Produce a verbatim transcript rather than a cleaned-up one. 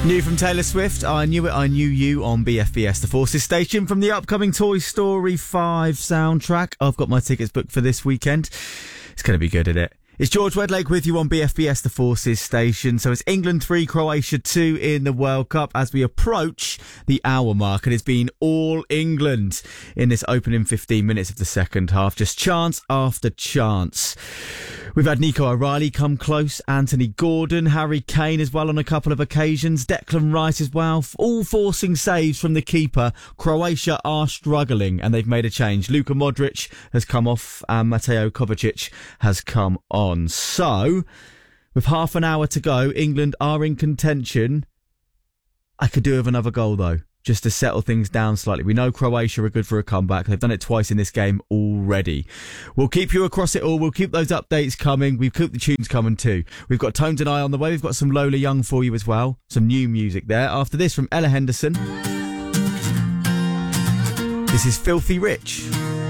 New from Taylor Swift, I Knew It, I Knew You on B F B S, the Forces station, from the upcoming Toy Story five soundtrack. I've got my tickets booked for this weekend. It's going to be good, isn't it? It's George Wedlake with you on B F B S, the Forces station. So it's England three, Croatia two in the World Cup as we approach the hour mark. And it's been all England in this opening fifteen minutes of the second half. Just chance after chance. We've had Nico O'Reilly come close, Anthony Gordon, Harry Kane as well on a couple of occasions, Declan Rice as well, all forcing saves from the keeper. Croatia are struggling and they've made a change. Luka Modric has come off and Mateo Kovacic has come on. So, with half an hour to go, England are in contention. I could do with another goal though, just to settle things down slightly. We know Croatia are good for a comeback. They've done it twice in this game already. We'll keep you across it all. We'll keep those updates coming. We've kept the tunes coming too. We've got Tones and I on the way. We've got some Lola Young for you as well. Some new music there. After this, from Ella Henderson, this is Filthy Rich.